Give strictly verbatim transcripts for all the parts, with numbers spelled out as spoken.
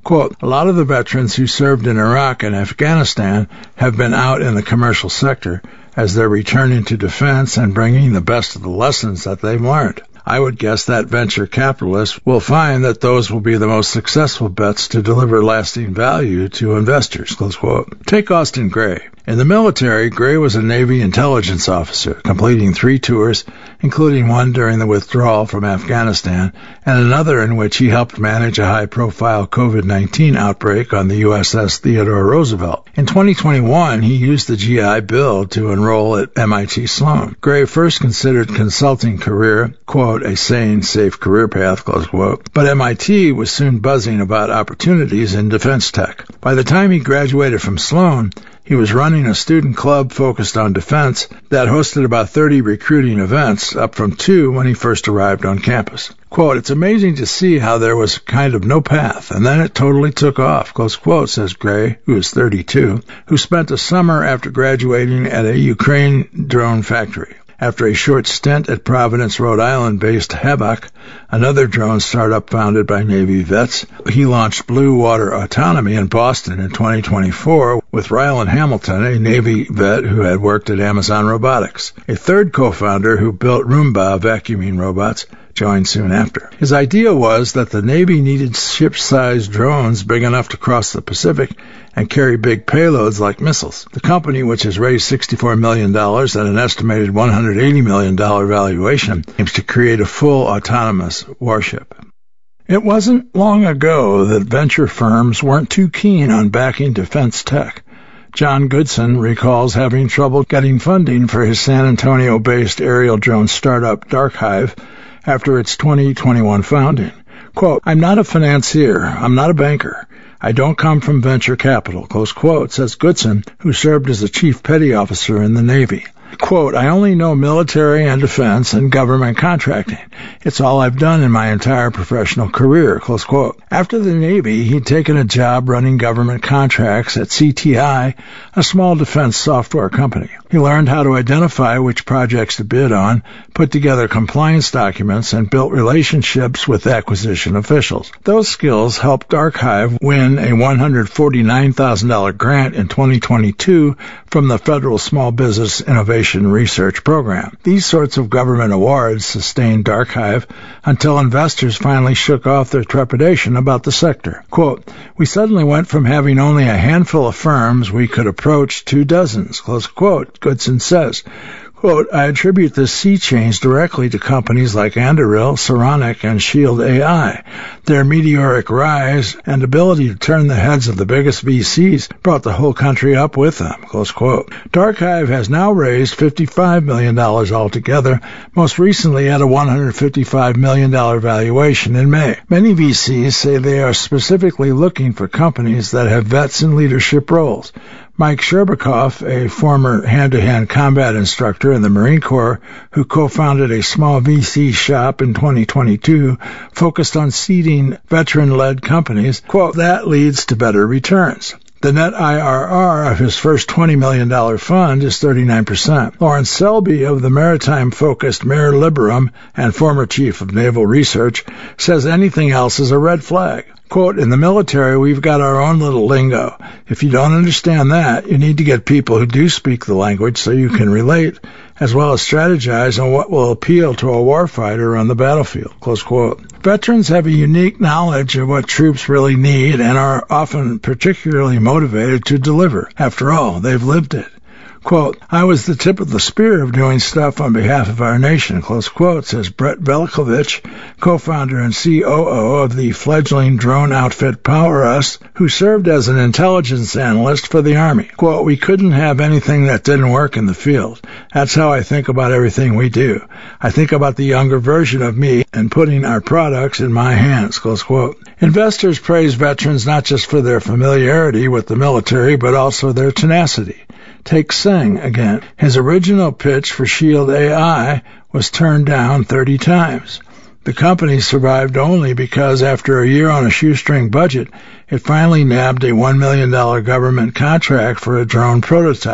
Quote, a lot of the veterans who served in Iraq and Afghanistan have been out in the commercial sector as they're returning to defense and bringing the best of the lessons that they've learned. I would guess that venture capitalists will find that those will be the most successful bets to deliver lasting value to investors, close quote. Take Austin Gray. In the military, Gray was a Navy intelligence officer, completing three tours, including one during the withdrawal from Afghanistan, and another in which he helped manage a high-profile COVID nineteen outbreak on the U S S Theodore Roosevelt. In twenty twenty-one, he used the G I Bill to enroll at M I T Sloan. Gray first considered consulting career, quote, a sane, safe career path, close quote, but M I T was soon buzzing about opportunities in defense tech. By the time he graduated from Sloan, he was running a student club focused on defense that hosted about thirty recruiting events, up from two when he first arrived on campus. Quote, it's amazing to see how there was kind of no path, and then it totally took off, close quote, says Gray, who is thirty-two, who spent a summer after graduating at a Ukraine drone factory. After a short stint at Providence, Rhode Island-based Havoc, another drone startup founded by Navy vets, he launched Blue Water Autonomy in Boston in twenty twenty-four with Ryland Hamilton, a Navy vet who had worked at Amazon Robotics. A third co-founder who built Roomba vacuuming robots joined soon after. His idea was that the Navy needed ship-sized drones big enough to cross the Pacific and carry big payloads like missiles. The company, which has raised sixty-four million dollars at an estimated one hundred eighty million dollars valuation, aims to create a full autonomous warship. It wasn't long ago that venture firms weren't too keen on backing defense tech. John Goodson recalls having trouble getting funding for his San Antonio-based aerial drone startup DarkHive after its twenty twenty-one founding. Quote, I'm not a financier. I'm not a banker. I don't come from venture capital, close quote, says Goodson, who served as a chief petty officer in the Navy. Quote, I only know military and defense and government contracting. It's all I've done in my entire professional career, close quote. After the Navy, he'd taken a job running government contracts at C T I, a small defense software company. He learned how to identify which projects to bid on, put together compliance documents, and built relationships with acquisition officials. Those skills helped DarkHive win a one hundred forty-nine thousand dollars grant in twenty twenty-two from the Federal Small Business Innovation Research Program. These sorts of government awards sustained DarkHive until investors finally shook off their trepidation about the sector. Quote, we suddenly went from having only a handful of firms we could approach to dozens, close quote, Goodson says. Quote, I attribute this sea change directly to companies like Anduril, Saronic, and Shield A I. Their meteoric rise and ability to turn the heads of the biggest V Cs brought the whole country up with them, close quote. DarkHive has now raised fifty-five million dollars altogether, most recently at a one hundred fifty-five million dollars valuation in May. Many V Cs say they are specifically looking for companies that have vets in leadership roles. Mike Sherbakoff, a former hand-to-hand combat instructor in the Marine Corps who co-founded a small V C shop in twenty twenty-two, focused on seeding veteran-led companies, quote, that leads to better returns. The net I R R of his first twenty million dollars fund is thirty-nine percent. Lawrence Selby of the maritime-focused Mare Liberum and former chief of naval research says anything else is a red flag. Quote, in the military, we've got our own little lingo. If you don't understand that, you need to get people who do speak the language so you can relate, as well as strategize on what will appeal to a warfighter on the battlefield, close quote. Veterans have a unique knowledge of what troops really need and are often particularly motivated to deliver. After all, they've lived it. Quote, I was the tip of the spear of doing stuff on behalf of our nation, close quote, says Brett Velikovich, co-founder and C O O of the fledgling drone outfit PowerUs, who served as an intelligence analyst for the Army. Quote, we couldn't have anything that didn't work in the field. That's how I think about everything we do. I think about the younger version of me and putting our products in my hands, close quote. Investors praise veterans not just for their familiarity with the military, but also their tenacity. Take Singh again. His original pitch for Shield A I was turned down thirty times. The company survived only because after a year on a shoestring budget, it finally nabbed a one million dollars government contract for a drone prototype.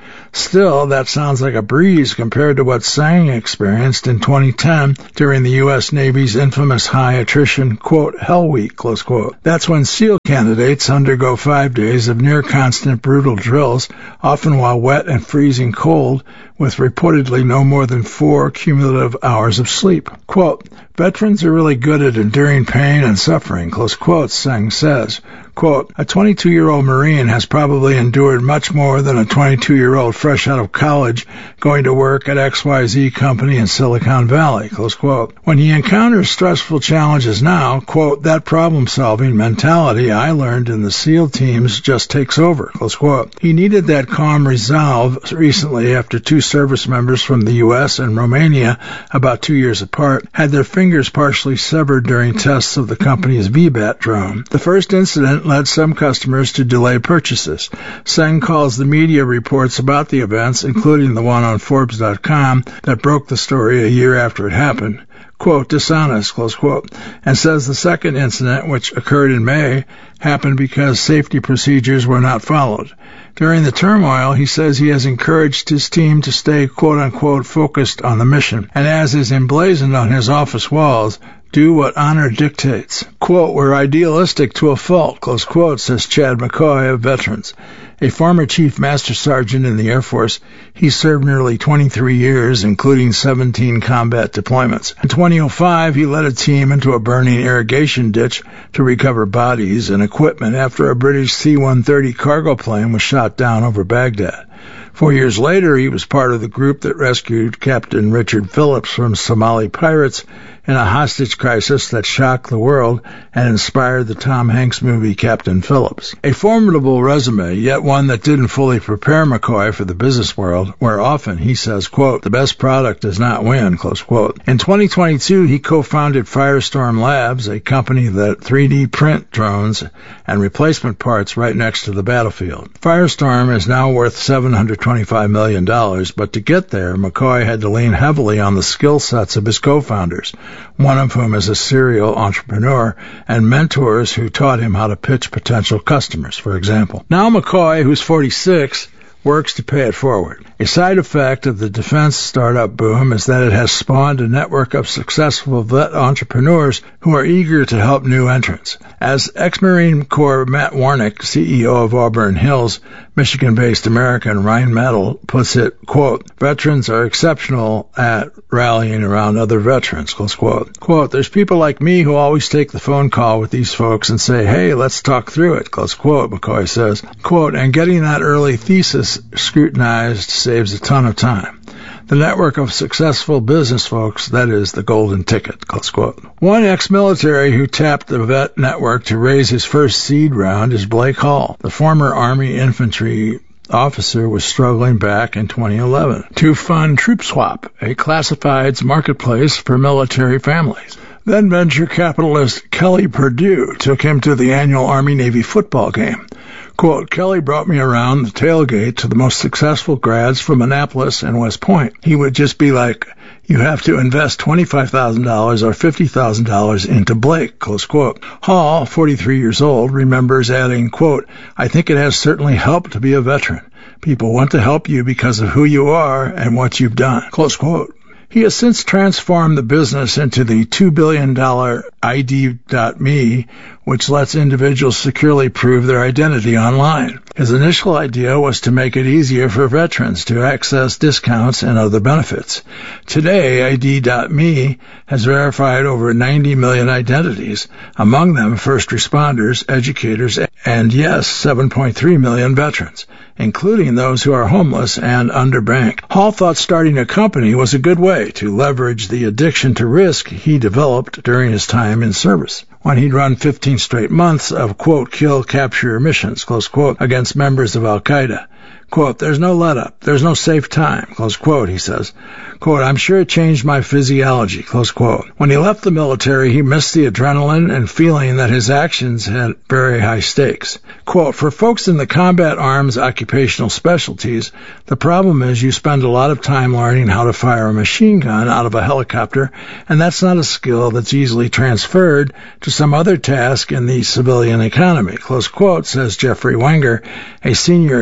Still, that sounds like a breeze compared to what Tsang experienced in twenty ten during the U S Navy's infamous high attrition, quote, Hell Week, close quote. That's when SEAL candidates undergo five days of near-constant brutal drills, often while wet and freezing cold, with reportedly no more than four cumulative hours of sleep. Quote, veterans are really good at enduring pain and suffering, close quote, Tsang says. Quote, a twenty-two-year-old Marine has probably endured much more than a twenty-two-year-old fresh out of college going to work at X Y Z company in Silicon Valley, close quote. When he encounters stressful challenges now, quote, that problem-solving mentality I learned in the SEAL teams just takes over, close quote. He needed that calm resolve recently after two service members from the U S and Romania, about two years apart, had their fingers partially severed during tests of the company's V BAT drone. The first incident led some customers to delay purchases. Tsang calls the media reports about the events, including the one on Forbes dot com that broke the story a year after it happened, quote, dishonest, close quote, and says the second incident, which occurred in May, happened because safety procedures were not followed. During the turmoil, he says he has encouraged his team to stay, quote-unquote, focused on the mission, and as is emblazoned on his office walls, do what honor dictates. Quote, we're idealistic to a fault, close quote, says Chad McCoy of Veterans. A former Chief Master Sergeant in the Air Force, he served nearly twenty-three years, including seventeen combat deployments. In twenty oh five, he led a team into a burning irrigation ditch to recover bodies and equipment after a British C one thirty cargo plane was shot down over Baghdad. Four years later, he was part of the group that rescued Captain Richard Phillips from Somali pirates in a hostage crisis that shocked the world and inspired the Tom Hanks movie Captain Phillips. A formidable resume, yet one that didn't fully prepare McCoy for the business world, where often he says, quote, the best product does not win, close quote. In twenty twenty-two, he co-founded Firestorm Labs, a company that three D print drones and replacement parts right next to the battlefield. Firestorm is now worth seven hundred twenty-five million dollars, but to get there, McCoy had to lean heavily on the skill sets of his co-founders, one of whom is a serial entrepreneur, and mentors who taught him how to pitch potential customers, for example. Now McCoy, who's forty-six, works to pay it forward. A side effect of the defense startup boom is that it has spawned a network of successful vet entrepreneurs who are eager to help new entrants. As ex-Marine Corps Matt Warnick, C E O of Auburn Hills, Michigan-based American Rheinmetall, puts it, quote, veterans are exceptional at rallying around other veterans, close quote. Quote, there's people like me who always take the phone call with these folks and say, hey, let's talk through it, close quote, McCoy says. Quote, and getting that early thesis scrutinized saves a ton of time. The network of successful business folks, that is the golden ticket, close quote. One ex-military who tapped the vet network to raise his first seed round is Blake Hall. The former Army infantry officer was struggling back in twenty eleven to fund Troop Swap, a classifieds marketplace for military families. Then venture capitalist Kelly Perdue took him to the annual Army-Navy football game. Quote, Kelly brought me around the tailgate to the most successful grads from Annapolis and West Point. He would just be like, you have to invest twenty-five thousand dollars or fifty thousand dollars into Blake, close quote. Hall, forty-three years old, remembers adding, quote, I think it has certainly helped to be a veteran. People want to help you because of who you are and what you've done, close quote. He has since transformed the business into the two billion dollars I D dot me, which lets individuals securely prove their identity online. His initial idea was to make it easier for veterans to access discounts and other benefits. Today, I D dot me has verified over ninety million identities, among them first responders, educators, and yes, seven point three million veterans, including those who are homeless and underbanked. Hall thought starting a company was a good way to leverage the addiction to risk he developed during his time in service, when he'd run fifteen straight months of, quote, kill, capture missions, close quote, against members of Al-Qaeda. Quote, there's no let-up, there's no safe time, close quote, he says. Quote, I'm sure it changed my physiology, close quote. When he left the military, he missed the adrenaline and feeling that his actions had very high stakes. Quote, for folks in the combat arms occupational specialties, the problem is you spend a lot of time learning how to fire a machine gun out of a helicopter, and that's not a skill that's easily transferred to some other task in the civilian economy, close quote, says Jeffrey Wenger, a senior economist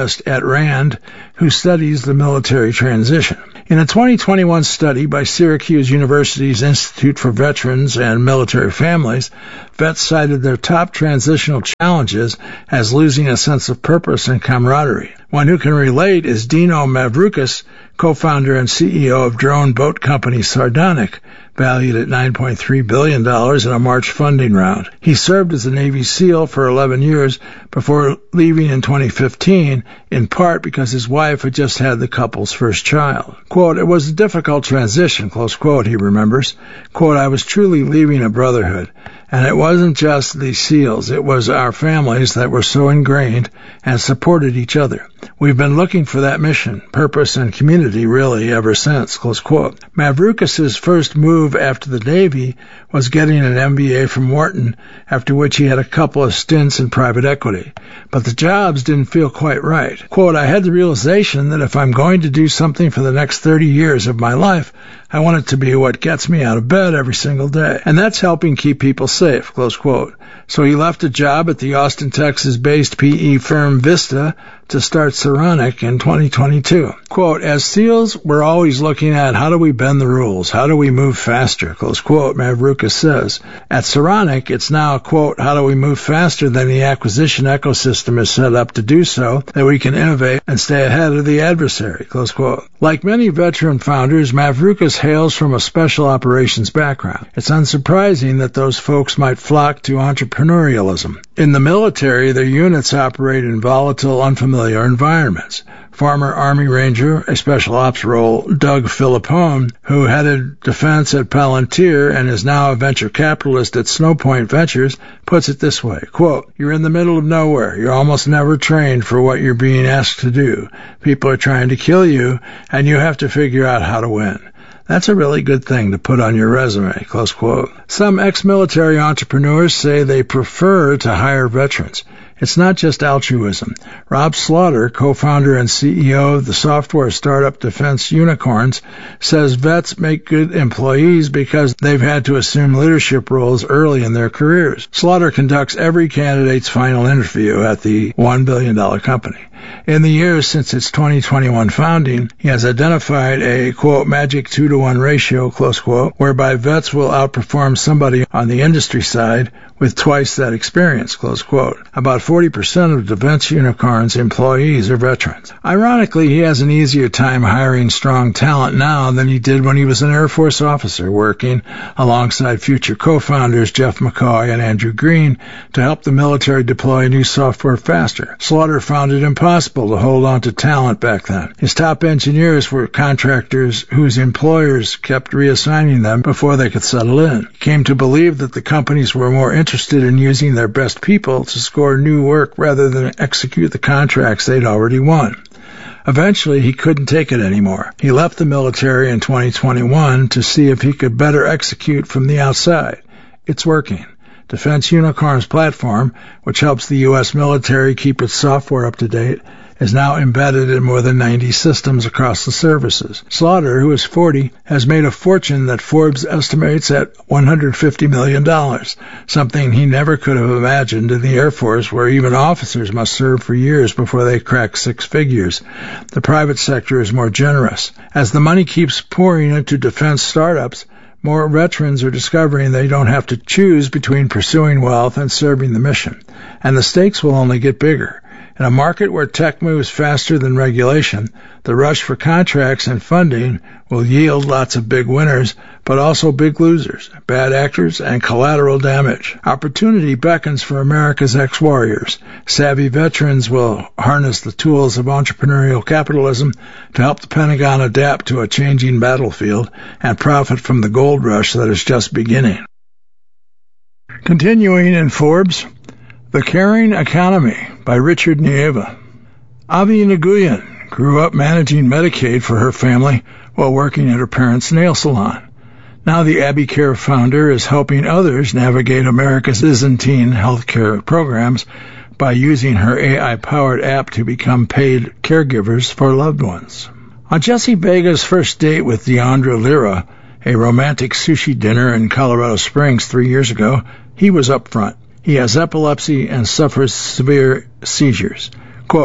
economist at RAND who studies the military transition. In a twenty twenty-one study by Syracuse University's Institute for Veterans and Military Families, vets cited their top transitional challenges as losing a sense of purpose and camaraderie. One who can relate is Dino Mavroukas, co-founder and C E O of drone boat company Sardonic, valued at nine point three billion dollars in a March funding round. He served as a Navy SEAL for eleven years before leaving in twenty fifteen, in part because his wife had just had the couple's first child. Quote, "It was a difficult transition," close quote, he remembers. Quote, "I was truly leaving a brotherhood. And it wasn't just the SEALs, it was our families that were so ingrained and supported each other. We've been looking for that mission, purpose, and community really ever since," close quote. Mavroukas's first move after the Navy was getting an M B A from Wharton, after which he had a couple of stints in private equity. But the jobs didn't feel quite right. Quote, "I had the realization that if I'm going to do something for the next thirty years of my life, I want it to be what gets me out of bed every single day. And that's helping keep people safe," close quote. So he left a job at the Austin, Texas-based P E firm Vista to start Saronic in twenty twenty-two. Quote, "As SEALs, we're always looking at how do we bend the rules? How do we move faster?" Close quote, Mavroukas says. At Saronic, it's now, quote, "How do we move faster than the acquisition ecosystem is set up to do so, that we can innovate and stay ahead of the adversary," close quote. Like many veteran founders, Mavroukas hails from a special operations background. It's unsurprising that those folks might flock to entrepreneurialism. In the military, their units operate in volatile, unfamiliar environments. Former Army Ranger, a special ops role, Doug Filippone, who headed defense at Palantir and is now a venture capitalist at Snowpoint Ventures, puts it this way, quote, "You're in the middle of nowhere. You're almost never trained for what you're being asked to do. People are trying to kill you, and you have to figure out how to win. That's a really good thing to put on your resume," close quote. Some ex-military entrepreneurs say they prefer to hire veterans. It's not just altruism. Rob Slaughter, co-founder and C E O of the software startup Defense Unicorns, says vets make good employees because they've had to assume leadership roles early in their careers. Slaughter conducts every candidate's final interview at the one billion dollars company. In the years since its twenty twenty-one founding, he has identified a, quote, "magic two to one ratio," close quote, whereby vets will outperform somebody on the industry side with twice that experience, close quote. About forty percent of Defense Unicorn's employees are veterans. Ironically, he has an easier time hiring strong talent now than he did when he was an Air Force officer working alongside future co-founders Jeff McCoy and Andrew Green to help the military deploy new software faster. Slaughter found it impossible to hold on to talent back then. His top engineers were contractors whose employers kept reassigning them before they could settle in. He came to believe that the companies were more interested in using their best people to score new work rather than execute the contracts they'd already won. Eventually, he couldn't take it anymore. He left the military in twenty twenty-one to see if he could better execute from the outside. It's working. Defense Unicorn's platform, which helps the U S military keep its software up to date, is now embedded in more than ninety systems across the services. Slaughter, who is forty, has made a fortune that Forbes estimates at one hundred fifty million dollars, something he never could have imagined in the Air Force, where even officers must serve for years before they crack six figures. The private sector is more generous. As the money keeps pouring into defense startups, more veterans are discovering they don't have to choose between pursuing wealth and serving the mission, and the stakes will only get bigger. In a market where tech moves faster than regulation, the rush for contracts and funding will yield lots of big winners, but also big losers, bad actors, and collateral damage. Opportunity beckons for America's ex-warriors. Savvy veterans will harness the tools of entrepreneurial capitalism to help the Pentagon adapt to a changing battlefield and profit from the gold rush that is just beginning. Continuing in Forbes, The Caring Economy by Richard Nieva. Avi Nguyen grew up managing Medicaid for her family while working at her parents' nail salon. Now the Abbey Care founder is helping others navigate America's Byzantine healthcare programs by using her A I-powered app to become paid caregivers for loved ones. On Jesse Vega's first date with Deandra Lira, a romantic sushi dinner in Colorado Springs three years ago, he was upfront. He has epilepsy and suffers severe seizures. Quote,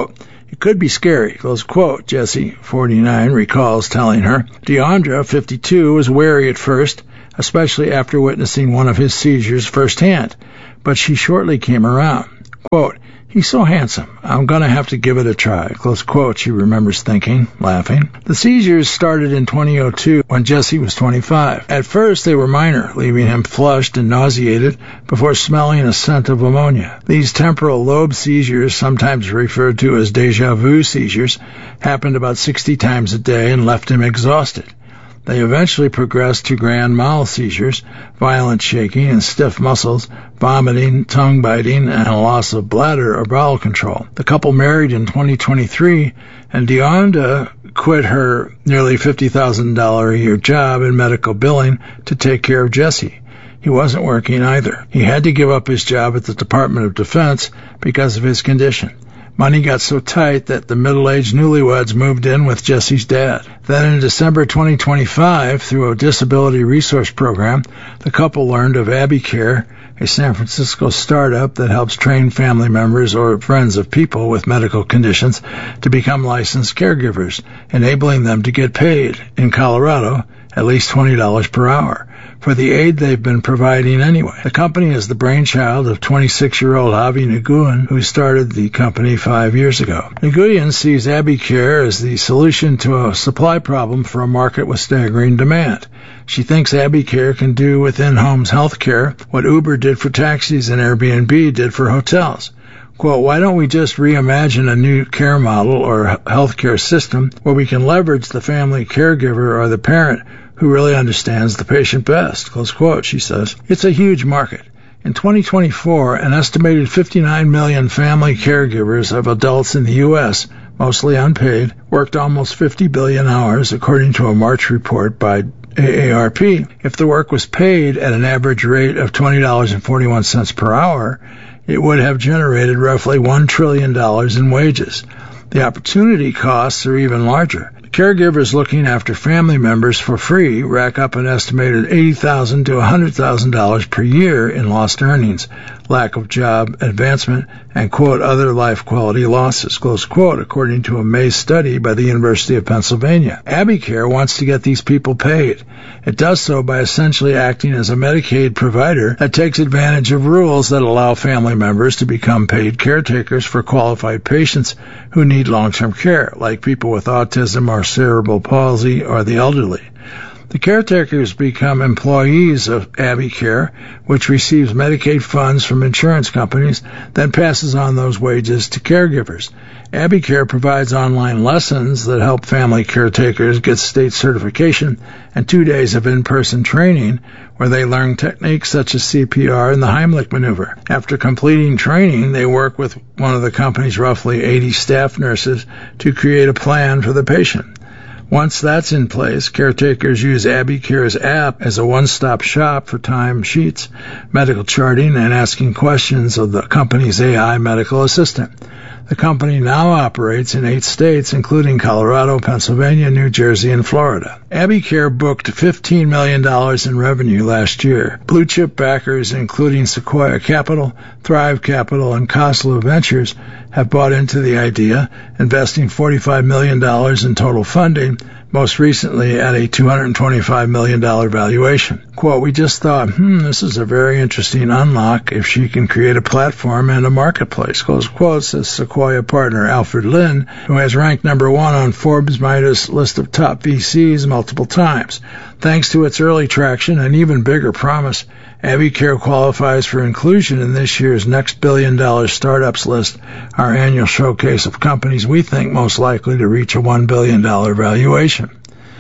It could be scary, close quote. Jessie, forty-nine, recalls telling her. Deandra, fifty-two, was wary at first, especially after witnessing one of his seizures firsthand, but she shortly came around. Quote, he's so handsome. I'm going to have to give it a try. Close quote, she remembers thinking, laughing. The seizures started in twenty oh two when Jessie was twenty-five. At first, they were minor, leaving him flushed and nauseated before smelling a scent of ammonia. These temporal lobe seizures, sometimes referred to as déjà vu seizures, happened about sixty times a day and left him exhausted. They eventually progressed to grand mal seizures, violent shaking and stiff muscles, vomiting, tongue biting, and a loss of bladder or bowel control. The couple married in twenty twenty-three, and Deonda quit her nearly fifty thousand dollars a year job in medical billing to take care of Jessie. He wasn't working either. He had to give up his job at the Department of Defense because of his condition. Money got so tight that the middle-aged newlyweds moved in with Jessie's dad. Then in December twenty twenty-five, through a disability resource program, the couple learned of AbbeyCare, a San Francisco startup that helps train family members or friends of people with medical conditions to become licensed caregivers, enabling them to get paid, in Colorado, at least twenty dollars per hour, for the aid they've been providing anyway. The company is the brainchild of twenty-six-year-old Avi Nguyen, who started the company five years ago. Nguyen sees AbbeyCare as the solution to a supply problem for a market with staggering demand. She thinks AbbeyCare can do with in-homes health care what Uber did for taxis and Airbnb did for hotels. Quote, why don't we just reimagine a new care model or healthcare system where we can leverage the family caregiver or the parent who really understands the patient best, close quote, she says. It's a huge market. In twenty twenty-four, an estimated fifty-nine million family caregivers of adults in the U S, mostly unpaid, worked almost fifty billion hours, according to a March report by A A R P. If the work was paid at an average rate of twenty dollars and forty-one cents per hour, it would have generated roughly one trillion dollars in wages. The opportunity costs are even larger. Caregivers looking after family members for free rack up an estimated eighty thousand dollars to one hundred thousand dollars per year in lost earnings, lack of job advancement, and, quote, other life quality losses, close quote, according to a May study by the University of Pennsylvania. AbbeyCare wants to get these people paid. It does so by essentially acting as a Medicaid provider that takes advantage of rules that allow family members to become paid caretakers for qualified patients who need long-term care, like people with autism or cerebral palsy or the elderly. The caretakers become employees of AbbeyCare, which receives Medicaid funds from insurance companies, then passes on those wages to caregivers. AbbeyCare provides online lessons that help family caretakers get state certification and two days of in-person training where they learn techniques such as C P R and the Heimlich maneuver. After completing training, they work with one of the company's roughly eighty staff nurses to create a plan for the patient. Once that's in place, caretakers use AbbeyCare's app as a one-stop shop for time sheets, medical charting, and asking questions of the company's A I medical assistant. The company now operates in eight states, including Colorado, Pennsylvania, New Jersey, and Florida. AbbeyCare booked fifteen million dollars in revenue last year. Blue-chip backers, including Sequoia Capital, Thrive Capital, and Khosla Ventures, have bought into the idea, investing forty-five million dollars in total funding, most recently at a two hundred twenty-five million dollars valuation. Quote, we just thought, hmm, this is a very interesting unlock if she can create a platform and a marketplace, close quote, says Sequoia partner Alfred Lin, who has ranked number one on Forbes' Midas list of top V Cs multiple times. Thanks to its early traction and even bigger promise, AbbeyCare qualifies for inclusion in this year's Next Billion Dollar Startups list, our annual showcase of companies we think most likely to reach a one billion dollars valuation.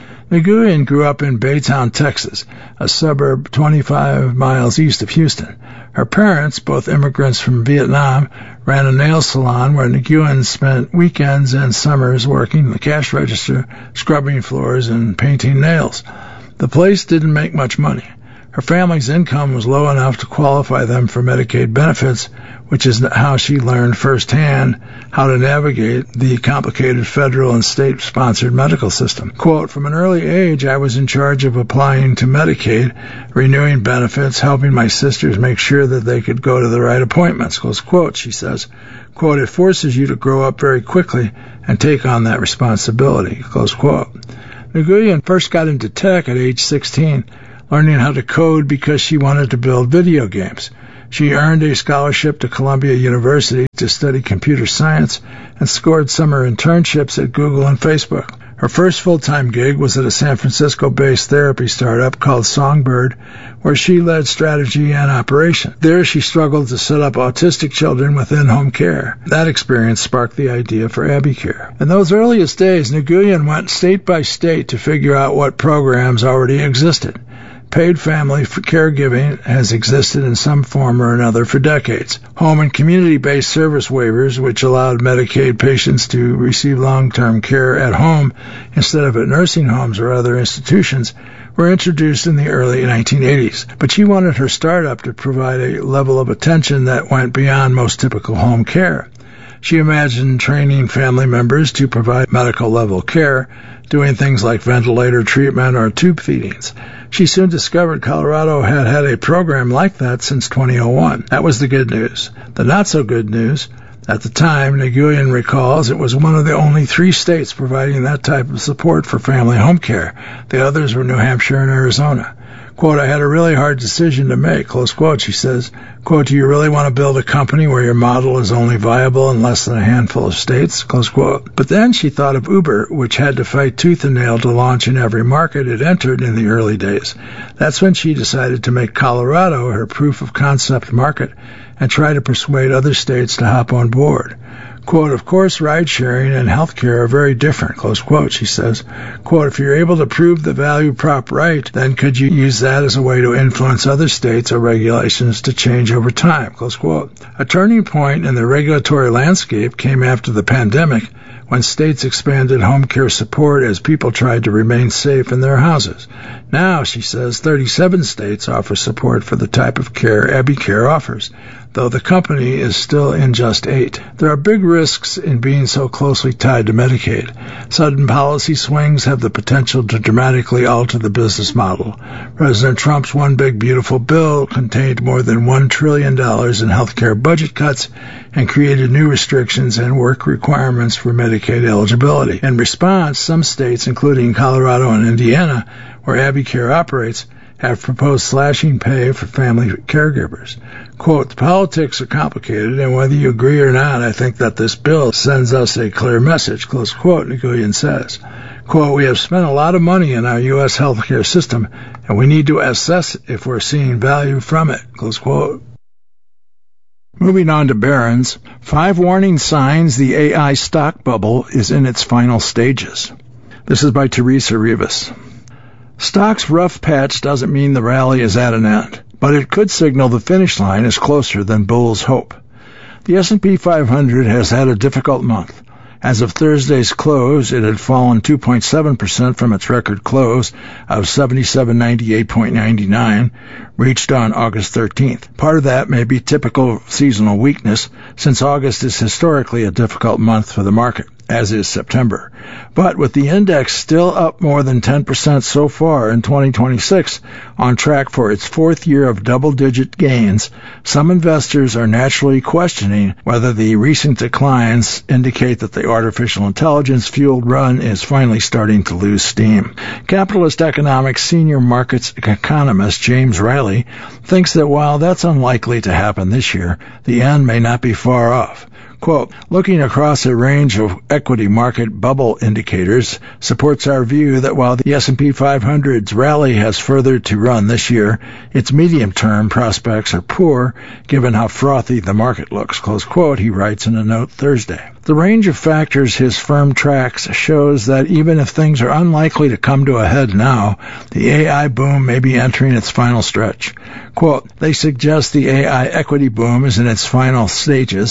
Nguyen grew up in Baytown, Texas, a suburb twenty-five miles east of Houston. Her parents, both immigrants from Vietnam, ran a nail salon where Nguyen spent weekends and summers working the cash register, scrubbing floors, and painting nails. The place didn't make much money. Her family's income was low enough to qualify them for Medicaid benefits, which is how she learned firsthand how to navigate the complicated federal and state-sponsored medical system. Quote, from an early age, I was in charge of applying to Medicaid, renewing benefits, helping my sisters make sure that they could go to the right appointments, close quote, she says. Quote, it forces you to grow up very quickly and take on that responsibility, close quote. Nguyen first got into tech at age sixteen, learning how to code because she wanted to build video games. She earned a scholarship to Columbia University to study computer science and scored summer internships at Google and Facebook. Her first full-time gig was at a San Francisco-based therapy startup called Songbird, where she led strategy and operation. There she struggled to set up autistic children with in-home care. That experience sparked the idea for AbbeyCare. In those earliest days, Nguyen went state by state to figure out what programs already existed. Paid family caregiving has existed in some form or another for decades. Home and community-based service waivers, which allowed Medicaid patients to receive long-term care at home instead of at nursing homes or other institutions, were introduced in the early nineteen eighties. But she wanted her startup to provide a level of attention that went beyond most typical home care. She imagined training family members to provide medical-level care, doing things like ventilator treatment or tube feedings. She soon discovered Colorado had had a program like that since two thousand one. That was the good news. The not-so-good news, at the time, Nguyen recalls, it was one of the only three states providing that type of support for family home care. The others were New Hampshire and Arizona. Quote, I had a really hard decision to make, close quote, she says. Quote, do you really want to build a company where your model is only viable in less than a handful of states, close quote. But then she thought of Uber, which had to fight tooth and nail to launch in every market it entered in the early days. That's when she decided to make Colorado her proof of concept market and try to persuade other states to hop on board. Quote, of course, ride-sharing and healthcare are very different, close quote, she says. Quote, if you're able to prove the value prop right, then could you use that as a way to influence other states or regulations to change over time, close quote. A turning point in the regulatory landscape came after the pandemic, when states expanded home care support as people tried to remain safe in their houses. Now, she says, thirty-seven states offer support for the type of care AbbeyCare offers, though the company is still in just eight. There are big risks in being so closely tied to Medicaid. Sudden policy swings have the potential to dramatically alter the business model. President Trump's One Big Beautiful Bill contained more than one trillion dollars in health care budget cuts and created new restrictions and work requirements for Medicaid eligibility. In response, some states, including Colorado and Indiana, where AbbeyCare operates, have proposed slashing pay for family caregivers. Quote, the politics are complicated, and whether you agree or not, I think that this bill sends us a clear message, close quote, Nguyen says. Quote, we have spent a lot of money in our U S healthcare system, and we need to assess if we're seeing value from it, close quote. Moving on to Barron's, five warning signs the A I stock bubble is in its final stages. This is by Teresa Rivas. Stock's rough patch doesn't mean the rally is at an end, but it could signal the finish line is closer than bulls hope. The S and P five hundred has had a difficult month. As of Thursday's close, it had fallen two point seven percent from its record close of seventy-seven ninety-eight point nine nine, reached on August thirteenth. Part of that may be typical seasonal weakness, since August is historically a difficult month for the market, as is September. But with the index still up more than ten percent so far in twenty twenty-six, on track for its fourth year of double-digit gains, some investors are naturally questioning whether the recent declines indicate that the artificial intelligence-fueled run is finally starting to lose steam. Capitalist Economics senior markets economist James Riley thinks that while that's unlikely to happen this year, the end may not be far off. Quote, looking across a range of equity market bubble indicators supports our view that while the S and P five hundred's rally has further to run this year, its medium-term prospects are poor given how frothy the market looks, close quote, he writes in a note Thursday. The range of factors his firm tracks shows that even if things are unlikely to come to a head now, the A I boom may be entering its final stretch. Quote, they suggest the A I equity boom is in its final stages.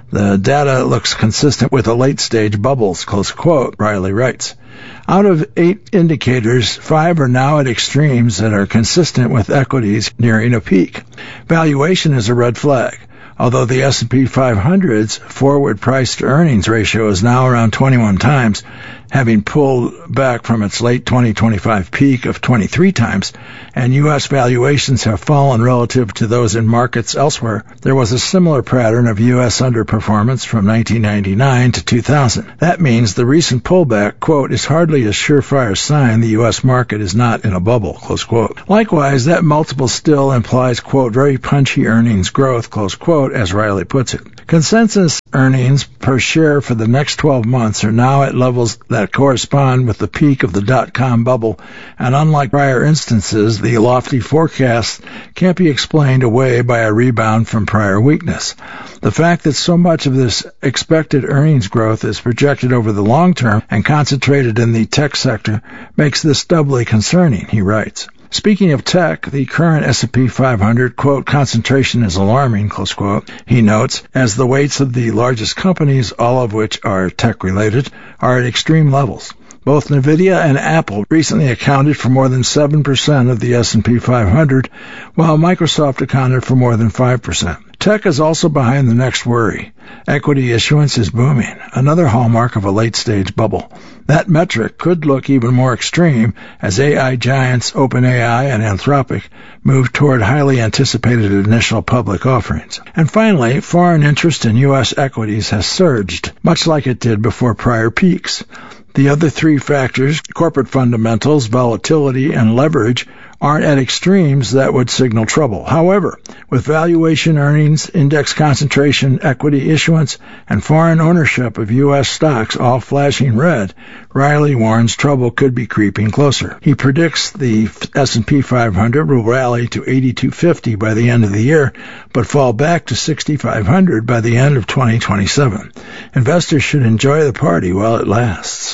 The data looks consistent with a late-stage bubbles, close quote, Riley writes. Out of eight indicators, five are now at extremes that are consistent with equities nearing a peak. Valuation is a red flag. Although the S and P five hundred's forward price-to-earnings ratio is now around twenty-one times, having pulled back from its late twenty twenty-five peak of twenty-three times, and U S valuations have fallen relative to those in markets elsewhere, there was a similar pattern of U S underperformance from nineteen ninety-nine to two thousand. That means the recent pullback, quote, is hardly a surefire sign the U S market is not in a bubble, close quote. Likewise, that multiple still implies, quote, very punchy earnings growth, close quote, as Riley puts it. Consensus earnings per share for the next twelve months are now at levels that correspond with the peak of the dot-com bubble, and unlike prior instances, the lofty forecasts can't be explained away by a rebound from prior weakness. The fact that so much of this expected earnings growth is projected over the long term and concentrated in the tech sector makes this doubly concerning, he writes. Speaking of tech, the current S and P five hundred, quote, concentration is alarming, close quote, he notes, as the weights of the largest companies, all of which are tech-related, are at extreme levels. Both NVIDIA and Apple recently accounted for more than seven percent of the S and P five hundred, while Microsoft accounted for more than five percent. Tech is also behind the next worry. Equity issuance is booming, another hallmark of a late-stage bubble. That metric could look even more extreme as A I giants OpenAI and Anthropic move toward highly anticipated initial public offerings. And finally, foreign interest in U S equities has surged, much like it did before prior peaks. The other three factors, corporate fundamentals, volatility, and leverage, aren't at extremes that would signal trouble. However, with valuation earnings, index concentration, equity issuance, and foreign ownership of U S stocks all flashing red, Riley warns trouble could be creeping closer. He predicts the S and P five hundred will rally to eighty-two fifty by the end of the year, but fall back to sixty-five hundred by the end of twenty twenty-seven. Investors should enjoy the party while it lasts.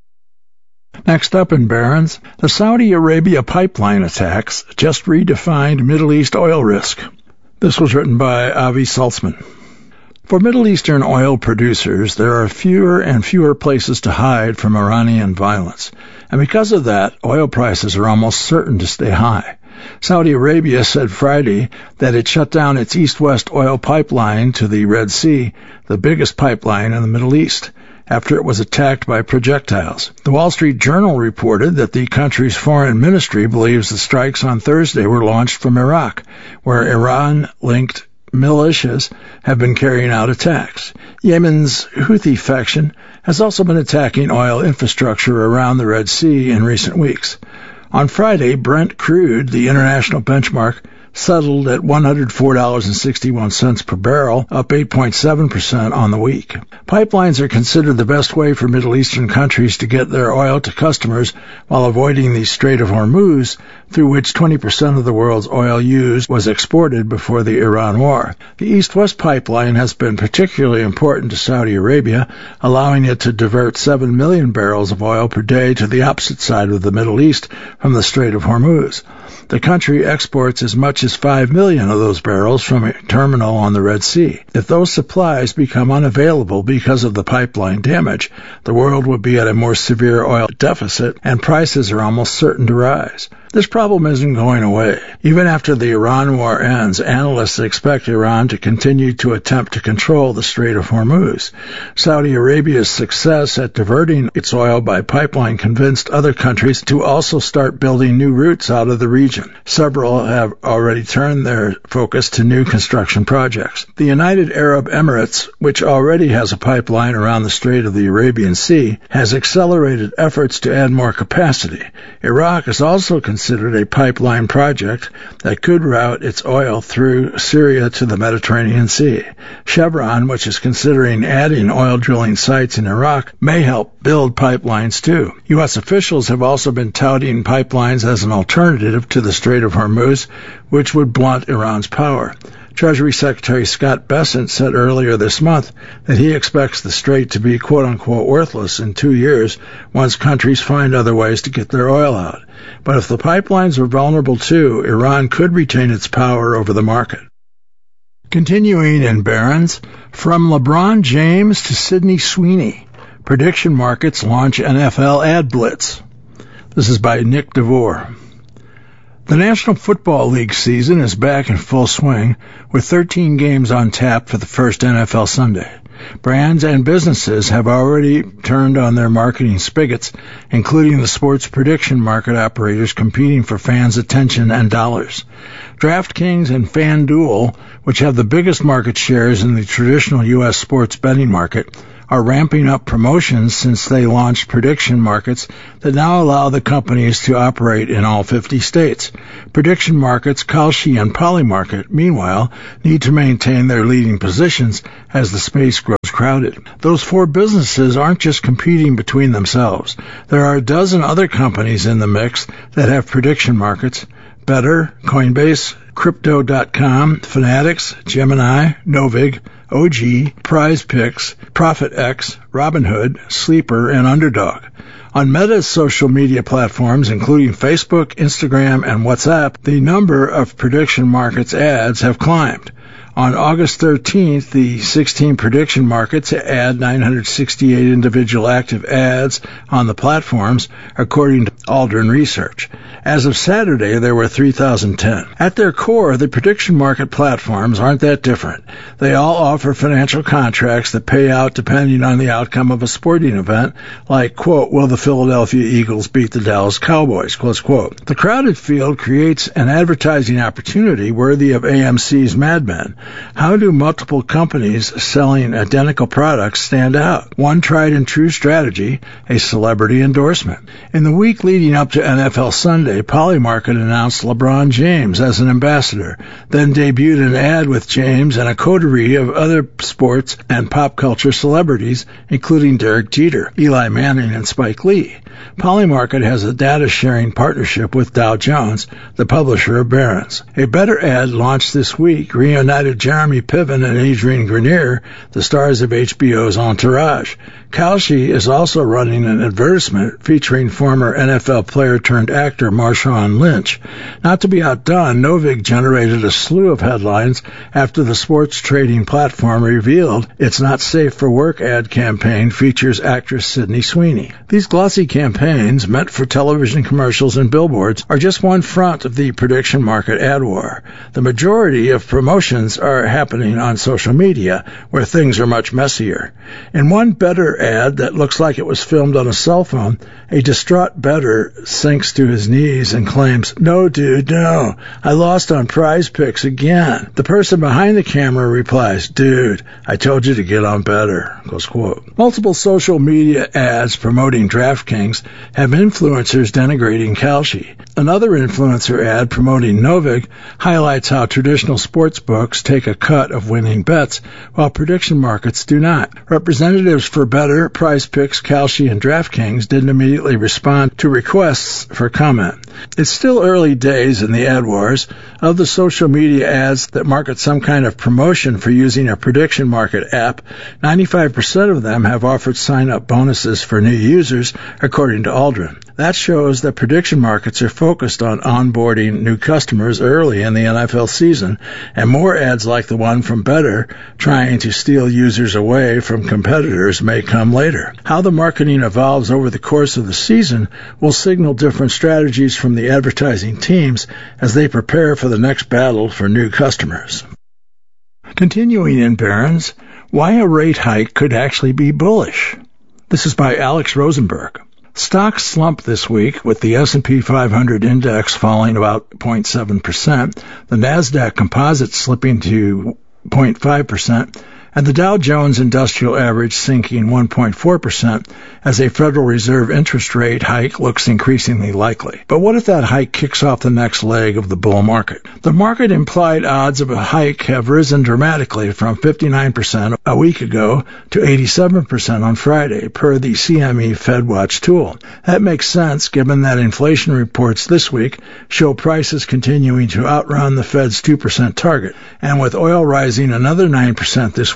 Next up in Barron's, the Saudi Arabia pipeline attacks just redefined Middle East oil risk. This was written by Avi Saltzman. For Middle Eastern oil producers, there are fewer and fewer places to hide from Iranian violence, and because of that, oil prices are almost certain to stay high. Saudi Arabia said Friday that it shut down its east-west oil pipeline to the Red Sea, the biggest pipeline in the Middle East, after it was attacked by projectiles. The Wall Street Journal reported that the country's foreign ministry believes the strikes on Thursday were launched from Iraq, where Iran-linked militias have been carrying out attacks. Yemen's Houthi faction has also been attacking oil infrastructure around the Red Sea in recent weeks. On Friday, Brent crude, the international benchmark, settled at one hundred four dollars and sixty-one cents per barrel, up eight point seven percent on the week. Pipelines are considered the best way for Middle Eastern countries to get their oil to customers while avoiding the Strait of Hormuz, through which twenty percent of the world's oil used was exported before the Iran war. The East-West pipeline has been particularly important to Saudi Arabia, allowing it to divert seven million barrels of oil per day to the opposite side of the Middle East from the Strait of Hormuz. The country exports as much as five million of those barrels from a terminal on the Red Sea. If those supplies become unavailable because of the pipeline damage, the world would be at a more severe oil deficit, and prices are almost certain to rise. This problem isn't going away. Even after the Iran war ends, analysts expect Iran to continue to attempt to control the Strait of Hormuz. Saudi Arabia's success at diverting its oil by pipeline convinced other countries to also start building new routes out of the region. Several have already turned their focus to new construction projects. The United Arab Emirates, which already has a pipeline around the Strait of the Arabian Sea, has accelerated efforts to add more capacity. Iraq is also considering considered a pipeline project that could route its oil through Syria to the Mediterranean Sea. Chevron, which is considering adding oil drilling sites in Iraq, may help build pipelines too. U S officials have also been touting pipelines as an alternative to the Strait of Hormuz, which would blunt Iran's power. Treasury Secretary Scott Bessent said earlier this month that he expects the strait to be quote-unquote worthless in two years once countries find other ways to get their oil out. But if the pipelines are vulnerable too, Iran could retain its power over the market. Continuing in Barron's, from LeBron James to Sydney Sweeney, prediction markets launch N F L ad blitz. This is by Nick DeVore. The National Football League season is back in full swing, with thirteen games on tap for the first N F L Sunday. Brands and businesses have already turned on their marketing spigots, including the sports prediction market operators competing for fans' attention and dollars. DraftKings and FanDuel, which have the biggest market shares in the traditional U S sports betting market, are ramping up promotions since they launched prediction markets that now allow the companies to operate in all fifty states. Prediction markets, Kalshi and Polymarket, meanwhile, need to maintain their leading positions as the space grows crowded. Those four businesses aren't just competing between themselves. There are a dozen other companies in the mix that have prediction markets: Better, Coinbase, Crypto dot com, Fanatics, Gemini, Novig, O G, Prize Picks, ProfitX, Robinhood, Sleeper, and Underdog. On Meta's social media platforms, including Facebook, Instagram, and WhatsApp, the number of prediction markets ads have climbed. On August thirteenth, the sixteen prediction markets add nine hundred sixty-eight individual active ads on the platforms, according to Aldrin Research. As of Saturday, there were three thousand ten. At their core, the prediction market platforms aren't that different. They all offer financial contracts that pay out depending on the outcome of a sporting event, like, quote, will the Philadelphia Eagles beat the Dallas Cowboys, close quote. The crowded field creates an advertising opportunity worthy of A M C's Mad Men. How do multiple companies selling identical products stand out? One tried and true strategy, a celebrity endorsement. In the week leading up to N F L Sunday, Polymarket announced LeBron James as an ambassador, then debuted an ad with James and a coterie of other sports and pop culture celebrities, including Derek Jeter, Eli Manning, and Spike Lee. Polymarket has a data-sharing partnership with Dow Jones, the publisher of Barron's. A Better ad launched this week reunited Jeremy Piven and Adrian Grenier, the stars of H B O's Entourage. Kalshi is also running an advertisement featuring former N F L player-turned-actor Marshawn Lynch. Not to be outdone, Novig generated a slew of headlines after the sports trading platform revealed its Not Safe for Work ad campaign features actress Sydney Sweeney. These glossy campaigns, meant for television commercials and billboards, are just one front of the prediction market ad war. The majority of promotions are happening on social media, where things are much messier. In one Better ad that looks like it was filmed on a cell phone, a distraught Better sinks to his knees and claims, "No, dude, no. I lost on Prize Picks again." The person behind the camera replies, "Dude, I told you to get on Better." Close quote. Multiple social media ads promoting DraftKings have influencers denigrating Kalshi. Another influencer ad promoting Novig highlights how traditional sports books take a cut of winning bets, while prediction markets do not. Representatives for Better, Prize Picks, Kalshi, and DraftKings didn't immediately respond to requests for comment. It's still early days in the ad wars. Of the social media ads that market some kind of promotion for using a prediction market app, ninety-five percent of them have offered sign-up bonuses for new users, according to Aldrin. That shows that prediction markets are focused on onboarding new customers early in the N F L season, and more ads like the one from Better trying to steal users away from competitors may come later. How the marketing evolves over the course of the season will signal different strategies from the advertising teams as they prepare for the next battle for new customers. Continuing in Barron's, why a rate hike could actually be bullish. This is by Alex Rosenberg. Stocks slumped this week, with the S and P five hundred index falling about zero point seven percent, the NASDAQ composite slipping to zero point five percent, and the Dow Jones Industrial Average sinking one point four percent as a Federal Reserve interest rate hike looks increasingly likely. But what if that hike kicks off the next leg of the bull market? The market implied odds of a hike have risen dramatically from fifty-nine percent a week ago to eighty-seven percent on Friday, per the C M E FedWatch tool. That makes sense given that inflation reports this week show prices continuing to outrun the Fed's two percent target, and with oil rising another nine percent this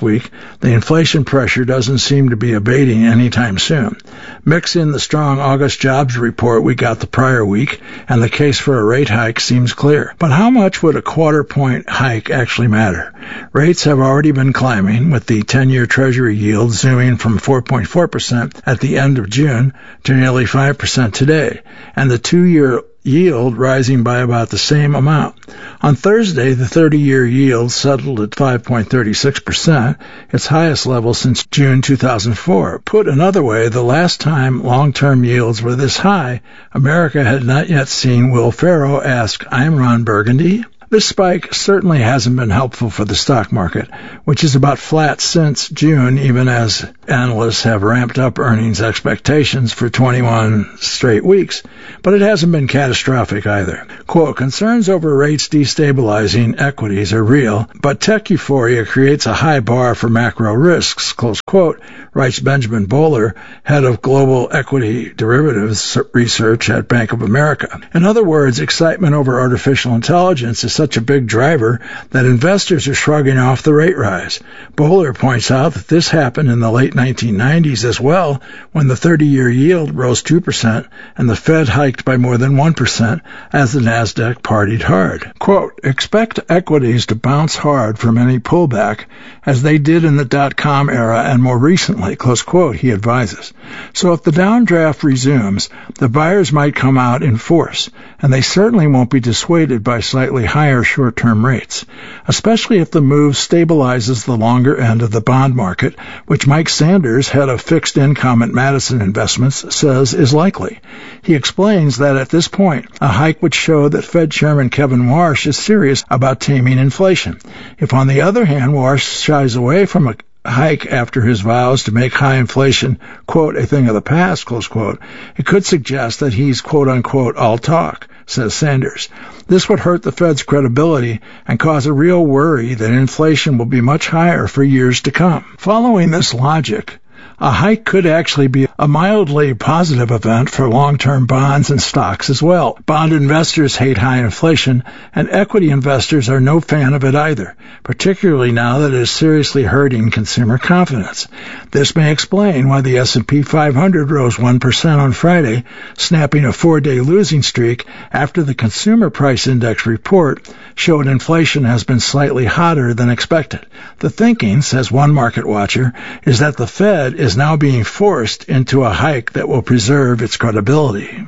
week, the inflation pressure doesn't seem to be abating anytime soon. Mix in the strong August jobs report we got the prior week, and the case for a rate hike seems clear. But how much would a quarter point hike actually matter? Rates have already been climbing, with the ten-year Treasury yield zooming from four point four percent at the end of June to nearly five percent today, and the two-year yield rising by about the same amount. On Thursday, the thirty-year yield settled at five point three six percent, its highest level since June two thousand four. Put another way, the last time long-term yields were this high, America had not yet seen Will Ferrell ask, "I'm Ron Burgundy?" This spike certainly hasn't been helpful for the stock market, which is about flat since June, even as analysts have ramped up earnings expectations for twenty-one straight weeks. But it hasn't been catastrophic either. Quote, concerns over rates destabilizing equities are real, but tech euphoria creates a high bar for macro risks, close quote, writes Benjamin Bowler, head of global equity derivatives research at Bank of America. In other words, excitement over artificial intelligence is such a big driver that investors are shrugging off the rate rise. Bowler points out that this happened in the late nineteen nineties as well, when the thirty-year yield rose two percent and the Fed hiked by more than one percent as the Nasdaq partied hard. Quote, expect equities to bounce hard from any pullback as they did in the dot-com era and more recently, close quote, he advises. So if the downdraft resumes, the buyers might come out in force, and they certainly won't be dissuaded by slightly higher short-term rates, especially if the move stabilizes the longer end of the bond market, which Mike Sanders, head of fixed income at Madison Investments, says is likely. He explains that at this point, a hike would show that Fed Chairman Kevin Warsh is serious about taming inflation. If, on the other hand, Warsh shies away from a hike after his vows to make high inflation, quote, a thing of the past, close quote, it could suggest that he's, quote unquote, all talk, says Sanders. This would hurt the Fed's credibility and cause a real worry that inflation will be much higher for years to come. Following this logic, a hike could actually be a mildly positive event for long-term bonds and stocks as well. Bond investors hate high inflation, and equity investors are no fan of it either, particularly now that it is seriously hurting consumer confidence. This may explain why the S and P five hundred rose one percent on Friday, snapping a four-day losing streak after the Consumer Price Index report showed inflation has been slightly hotter than expected. The thinking, says one market watcher, is that the Fed is now being forced into a hike that will preserve its credibility.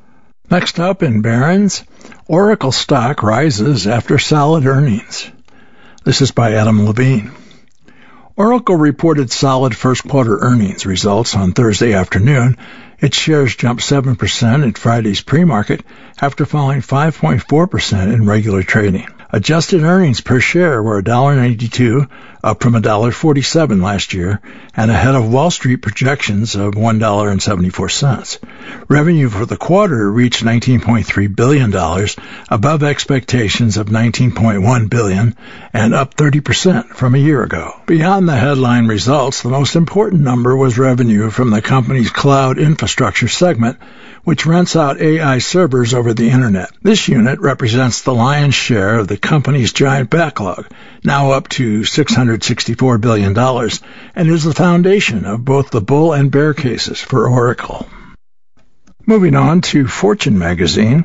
Next up in Barron's, Oracle stock rises after solid earnings. This is by Adam Levine. Oracle reported solid first quarter earnings results on Thursday afternoon. Its shares jumped seven percent in Friday's pre-market after falling five point four percent in regular trading. Adjusted earnings per share were one dollar ninety-two, up from one dollar forty-seven last year, and ahead of Wall Street projections of one dollar and seventy-four cents. Revenue for the quarter reached nineteen point three billion dollars, above expectations of nineteen point one billion dollars, and up thirty percent from a year ago. Beyond the headline results, the most important number was revenue from the company's cloud infrastructure segment, which rents out A I servers over the Internet. This unit represents the lion's share of the company's giant backlog, now up to six hundred sixty-four billion dollars, and is the foundation of both the bull and bear cases for Oracle. Moving on to Fortune magazine,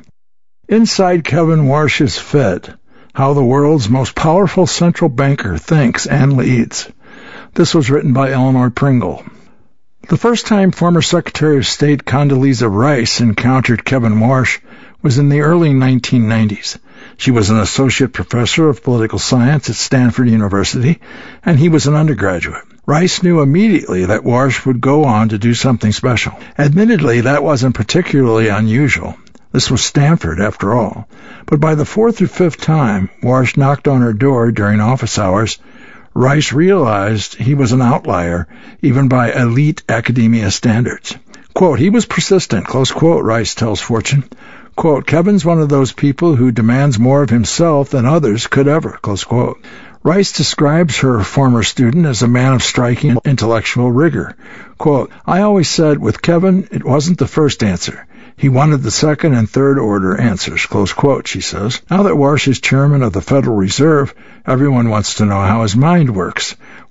Inside Kevin Warsh's Fed, How the World's Most Powerful Central Banker Thinks and Leads. This was written by Eleanor Pringle. The first time former Secretary of State Condoleezza Rice encountered Kevin Warsh was in the early nineteen nineties. She was an associate professor of political science at Stanford University, and he was an undergraduate. Rice knew immediately that Warsh would go on to do something special. Admittedly, that wasn't particularly unusual. This was Stanford, after all. But by the fourth or fifth time Warsh knocked on her door during office hours, Rice realized he was an outlier, even by elite academia standards. Quote, he was persistent, close quote, Rice tells Fortune. Quote, Kevin's one of those people who demands more of himself than others could ever, close quote. Rice describes her former student as a man of striking intellectual rigor. Quote, I always said with Kevin, it wasn't the first answer. He wanted the second and third order answers, close quote, she says. Now that Warsh is chairman of the Federal Reserve, everyone wants to know how his mind works.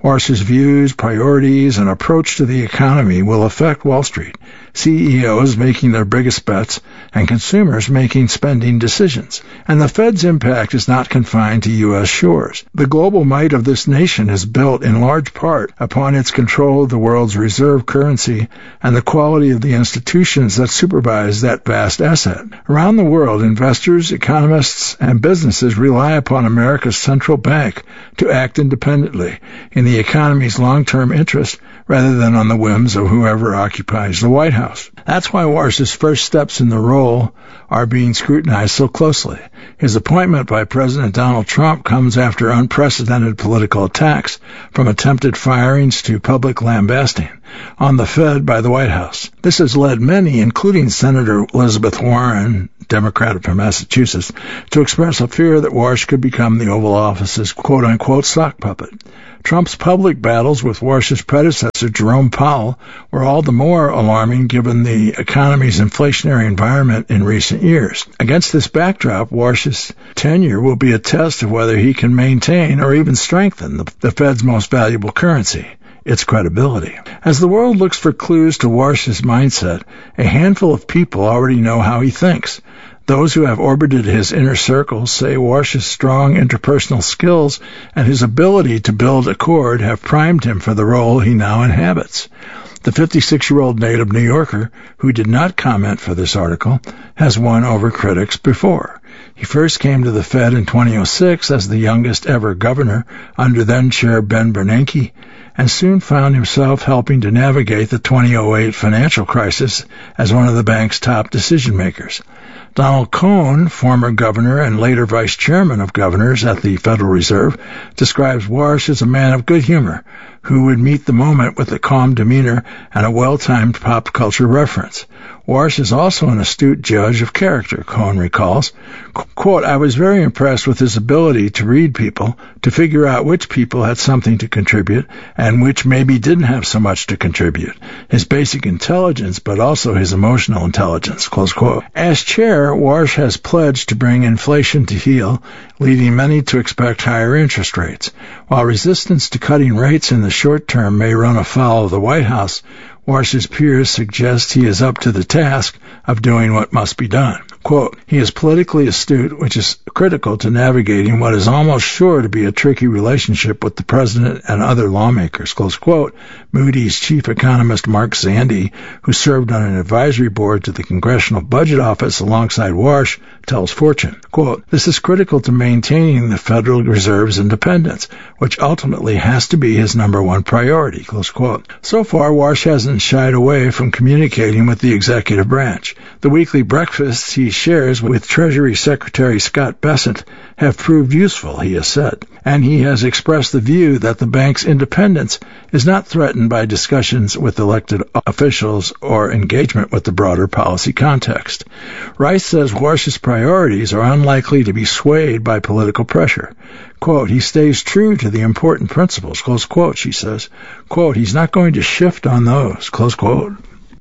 Walsh's views, priorities, and approach to the economy will affect Wall Street, C E Os making their biggest bets, and consumers making spending decisions. And the Fed's impact is not confined to U S shores. The global might of this nation is built in large part upon its control of the world's reserve currency and the quality of the institutions that supervise that vast asset. Around the world, investors, economists, and businesses rely upon America's central bank to act independently in the economy's long-term interest rather than on the whims of whoever occupies the White House. That's why Walsh's first steps in the role are being scrutinized so closely. His appointment by President Donald Trump comes after unprecedented political attacks, from attempted firings to public lambasting, on the Fed by the White House. This has led many, including Senator Elizabeth Warren, Democrat from Massachusetts, to express a fear that Walsh could become the Oval Office's quote-unquote sock puppet. Trump's public battles with Walsh's predecessor, Jerome Powell, were all the more alarming given the economy's inflationary environment in recent years. Against this backdrop, Walsh's tenure will be a test of whether he can maintain or even strengthen the, the Fed's most valuable currency, its credibility. As the world looks for clues to Walsh's mindset, a handful of people already know how he thinks. Those who have orbited his inner circle say Walsh's strong interpersonal skills and his ability to build accord have primed him for the role he now inhabits. The fifty-six-year-old native New Yorker, who did not comment for this article, has won over critics before. He first came to the Fed in two thousand six as the youngest ever governor under then-chair Ben Bernanke, and soon found himself helping to navigate the two thousand eight financial crisis as one of the bank's top decision-makers. Donald Cohn, former governor and later vice chairman of governors at the Federal Reserve, describes Walsh as a man of good humor who would meet the moment with a calm demeanor and a well-timed pop culture reference. Walsh is also an astute judge of character, Cohn recalls. Quote, I was very impressed with his ability to read people, to figure out which people had something to contribute and which maybe didn't have so much to contribute. His basic intelligence, but also his emotional intelligence, close quote. As chair, Walsh has pledged to bring inflation to heel, leading many to expect higher interest rates. While resistance to cutting rates in the short term may run afoul of the White House, Walsh's peers suggest he is up to the task of doing what must be done. Quote, he is politically astute, which is critical to navigating what is almost sure to be a tricky relationship with the president and other lawmakers, close quote. Moody's chief economist Mark Zandi, who served on an advisory board to the Congressional Budget Office alongside Walsh, tells Fortune, quote, this is critical to maintaining the Federal Reserve's independence, which ultimately has to be his number one priority, close quote. So far, Walsh hasn't shied away from communicating with the executive branch. The weekly breakfasts he shares with Treasury Secretary Scott Bessent have proved useful, he has said, and he has expressed the view that the bank's independence is not threatened by discussions with elected officials or engagement with the broader policy context. Rice says Walsh's priorities are unlikely to be swayed by political pressure. Quote, he stays true to the important principles, close quote, she says. Quote, he's not going to shift on those, close quote.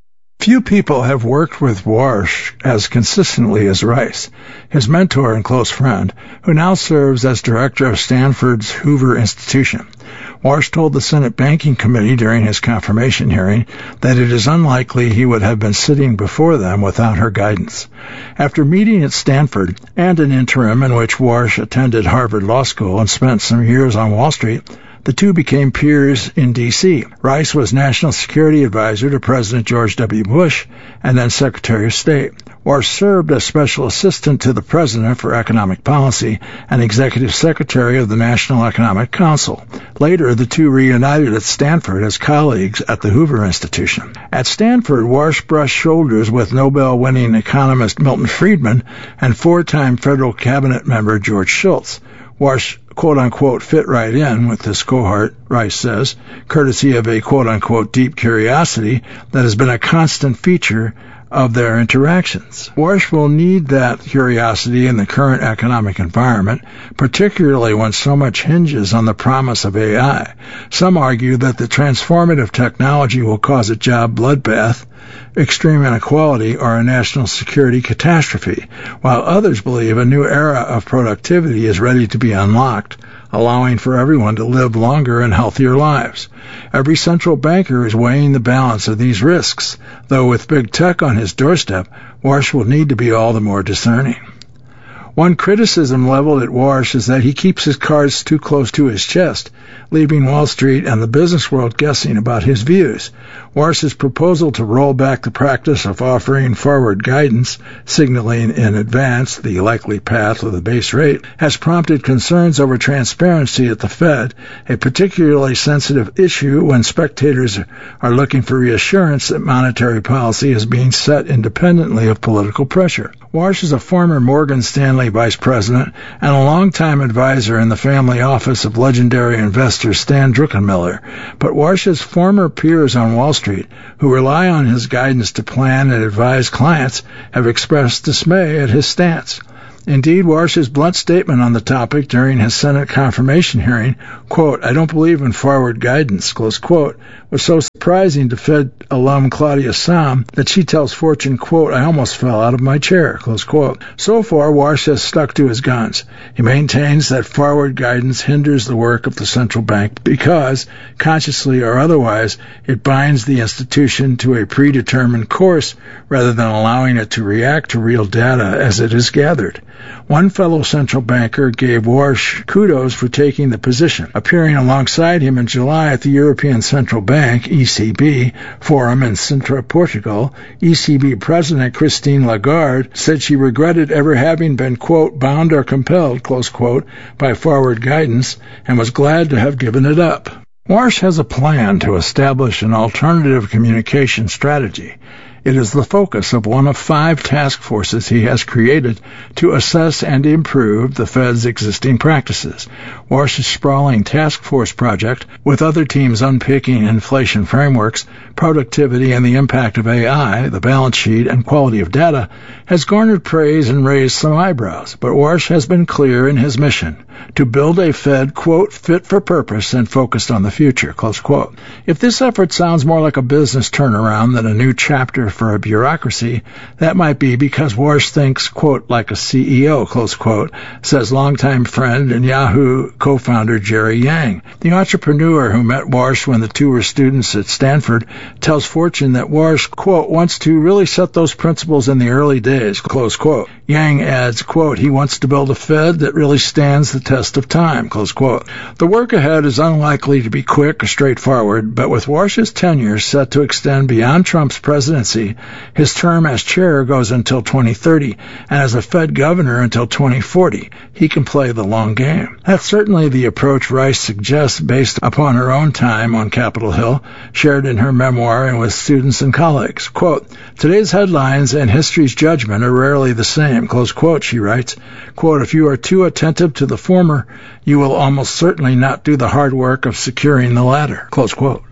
Few people have worked with Walsh as consistently as Rice, his mentor and close friend, who now serves as director of Stanford's Hoover Institution. Walsh told the Senate Banking Committee during his confirmation hearing that it is unlikely he would have been sitting before them without her guidance. After meeting at Stanford and an interim in which Walsh attended Harvard Law School and spent some years on Wall Street, the two became peers in D C Rice was National Security Advisor to President George W. Bush and then Secretary of State. Walsh served as Special Assistant to the President for Economic Policy and Executive Secretary of the National Economic Council. Later, the two reunited at Stanford as colleagues at the Hoover Institution. At Stanford, Walsh brushed shoulders with Nobel-winning economist Milton Friedman and four-time federal cabinet member George Shultz. Walsh, quote-unquote, fit right in with this cohort, Rice says, courtesy of a, quote-unquote, deep curiosity that has been a constant feature of their interactions. Walsh will need that curiosity in the current economic environment, particularly when so much hinges on the promise of A I. Some argue that the transformative technology will cause a job bloodbath, extreme inequality, or a national security catastrophe, while others believe a new era of productivity is ready to be unlocked, allowing for everyone to live longer and healthier lives. Every central banker is weighing the balance of these risks, though with big tech on his doorstep, Warsh will need to be all the more discerning. One criticism leveled at Warsh is that he keeps his cards too close to his chest, leaving Wall Street and the business world guessing about his views. Warsh's proposal to roll back the practice of offering forward guidance, signaling in advance the likely path of the base rate, has prompted concerns over transparency at the Fed, a particularly sensitive issue when spectators are looking for reassurance that monetary policy is being set independently of political pressure. Warsh is a former Morgan Stanley vice president and a longtime advisor in the family office of legendary investor Stan Druckenmiller, but Warsh's former peers on Wall Street, who rely on his guidance to plan and advise clients, have expressed dismay at his stance. Indeed, Warsh's blunt statement on the topic during his Senate confirmation hearing, quote, "I don't believe in forward guidance," close quote, was so surprising to Fed alum Claudia Sahm that she tells Fortune, quote, "I almost fell out of my chair," close quote. So far, Warsh has stuck to his guns. He maintains that forward guidance hinders the work of the central bank because, consciously or otherwise, it binds the institution to a predetermined course rather than allowing it to react to real data as it is gathered. One fellow central banker gave Warsh kudos for taking the position. Appearing alongside him in July at the European Central Bank, E C B, forum in Sintra, Portugal, E C B President Christine Lagarde said she regretted ever having been, quote, "bound or compelled," close quote, by forward guidance, and was glad to have given it up. Warsh has a plan to establish an alternative communication strategy. It is the focus of one of five task forces he has created to assess and improve the Fed's existing practices. Warsh's sprawling task force project, with other teams unpicking inflation frameworks, productivity, and the impact of A I, the balance sheet, and quality of data, has garnered praise and raised some eyebrows. But Warsh has been clear in his mission, to build a Fed, quote, "fit for purpose and focused on the future," close quote. If this effort sounds more like a business turnaround than a new chapter for a bureaucracy, that might be because Warsh thinks, quote, "like a C E O," close quote, says longtime friend and Yahoo co-founder Jerry Yang. The entrepreneur who met Warsh when the two were students at Stanford tells Fortune that Warsh, quote, "wants to really set those principles in the early days," close quote. Yang adds, quote, "he wants to build a Fed that really stands the test of time," close quote. The work ahead is unlikely to be quick or straightforward, but with Warsh's tenure set to extend beyond Trump's presidency, his term as chair goes until twenty thirty, and as a Fed governor until twenty forty. He can play the long game. That's certainly the approach Rice suggests based upon her own time on Capitol Hill, shared in her memoir and with students and colleagues. Quote, "Today's headlines and history's judgment are rarely the same," close quote, she writes. Quote, "If you are too attentive to the former, you will almost certainly not do the hard work of securing the latter," close quote.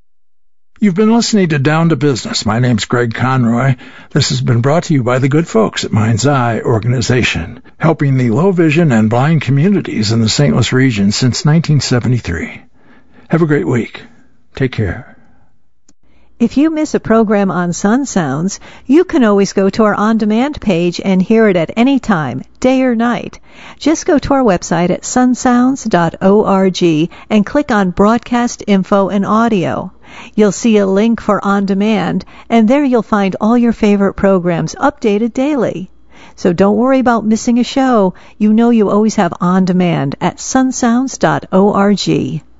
You've been listening to Down to Business. My name's Greg Conroy. This has been brought to you by the good folks at Mind's Eye Organization, helping the low vision and blind communities in the Saint Louis region since nineteen seventy-three. Have a great week. Take care. If you miss a program on Sun Sounds, you can always go to our on-demand page and hear it at any time, day or night. Just go to our website at sun sounds dot org and click on Broadcast Info and Audio. You'll see a link for On Demand, and there you'll find all your favorite programs updated daily. So don't worry about missing a show. You know you always have On Demand at sun sounds dot org.